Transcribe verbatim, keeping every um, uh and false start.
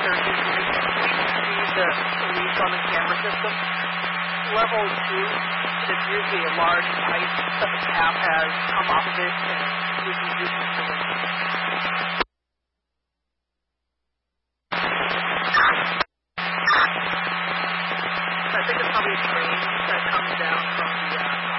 there's usually, we see the leak on the camera system. Level two is usually a large pipe that the cap has come off of it and leaking juice into the leak. I think it's probably a drain that comes down